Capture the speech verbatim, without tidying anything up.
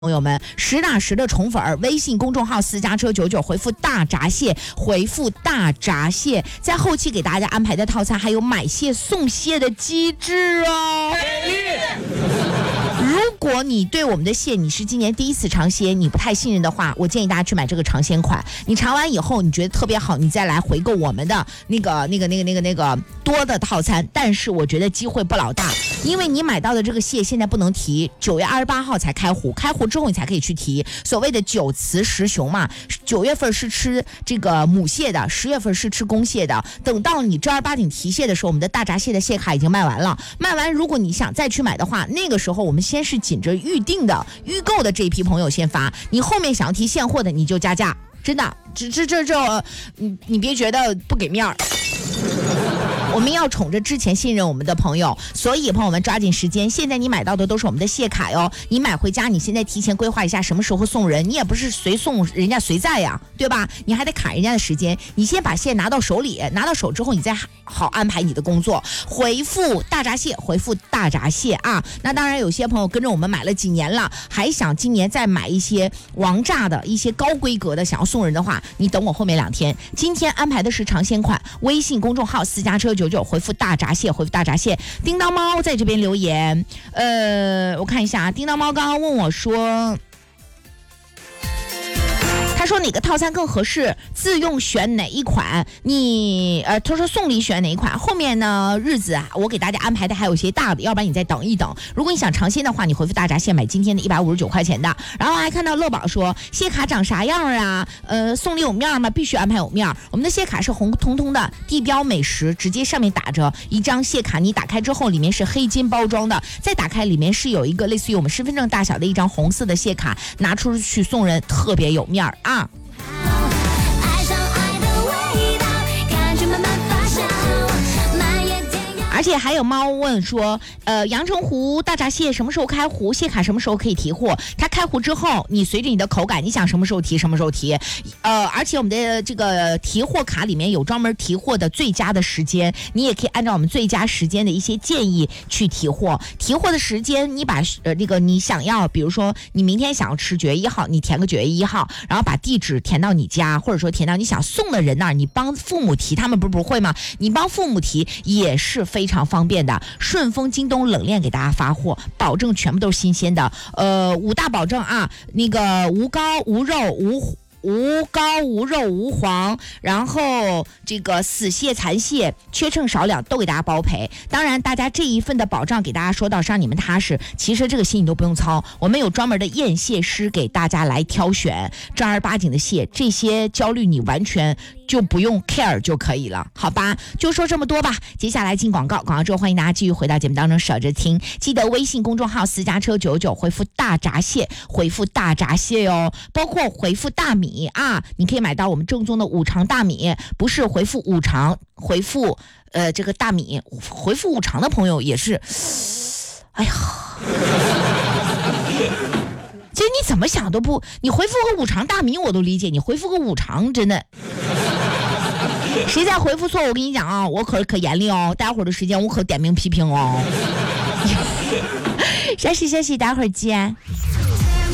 朋友们，实打实的宠粉儿，微信公众号私家车九九回复大闸蟹，回复大闸蟹，在后期给大家安排的套餐还有买蟹送蟹的机制哦。如果你对我们的蟹你是今年第一次尝鲜，你不太信任的话，我建议大家去买这个尝鲜款。你尝完以后你觉得特别好，你再来回购我们的那个那个那个那个那个多的套餐。但是我觉得机会不老大，因为你买到的这个蟹现在不能提，九月二十八号才开壶，开壶之后你才可以去提。所谓的九雌十雄嘛，九月份是吃这个母蟹的，十月份是吃公蟹的。等到你正儿八经提蟹的时候，我们的大闸蟹的蟹卡已经卖完了。卖完，如果你想再去买的话，那个时候我们先是紧着预定的、预购的这一批朋友先发，你后面想要提现货的你就加价，真的，这这这这，你你别觉得不给面儿。我们要宠着之前信任我们的朋友，所以朋友们抓紧时间，现在你买到的都是我们的蟹卡哟。你买回家，你现在提前规划一下什么时候送人，你也不是随送人家随在呀，对吧？你还得卡人家的时间，你先把蟹拿到手里，拿到手之后，你再好安排你的工作。回复大闸蟹，回复大闸蟹啊！那当然，有些朋友跟着我们买了几年了，还想今年再买一些王炸的一些高规格的，想要送人的话，你等我后面两天。今天安排的是尝鲜款，微信公众号私家车九九回复大闸蟹，回复大闸蟹。叮当猫在这边留言，呃，我看一下，叮当猫刚刚问我说。他说哪个套餐更合适，自用选哪一款？你呃，他说送礼选哪一款？后面呢日子啊，我给大家安排的还有一些大的，要不然你再等一等。如果你想尝鲜的话，你回复大闸蟹买今天的一百五十九块钱的。然后还看到乐宝说蟹卡长啥样啊？呃，送礼有面吗？必须安排有面。我们的蟹卡是红彤彤的，地标美食，直接上面打着一张蟹卡，你打开之后里面是黑金包装的，再打开里面是有一个类似于我们身份证大小的一张红色的蟹卡，拿出去送人特别有面啊。啊而且还有猫问说，呃，阳澄湖大闸蟹什么时候开壶？蟹卡什么时候可以提货？它开壶之后，你随着你的口感，你想什么时候提什么时候提。呃，而且我们的这个提货卡里面有专门提货的最佳的时间，你也可以按照我们最佳时间的一些建议去提货。提货的时间，你把呃这个你想要，比如说你明天想要吃九月一号，你填个九月一号，然后把地址填到你家，或者说填到你想送的人那儿，你帮父母提，他们不是不会吗？你帮父母提也是非常。非常方便的，顺丰、京东冷链给大家发货，保证全部都是新鲜的。呃，五大保证啊，那个无膏、无肉、无无膏、无肉、无黄，然后这个死蟹、残蟹、缺称少两都给大家包赔。当然，大家这一份的保障给大家说到是让你们踏实，其实这个心你都不用操，我们有专门的验蟹师给大家来挑选正儿八经的蟹，这些焦虑你完全就不用 care 就可以了，好吧？就说这么多吧。接下来进广告，广告之后欢迎大家继续回到节目当中，守着听。记得微信公众号私家车九九回复大闸蟹，回复大闸蟹哦，包括回复大米啊，你可以买到我们正宗的五常大米，不是回复五常，回复呃这个大米，回复五常的朋友也是，哎呀。其实你怎么想都不，你回复个五常大米我都理解，你回复个五常真的，谁再回复错，我跟你讲啊，我可可严厉哦，待会儿的时间我可点名批评哦。休息休息，待会儿见。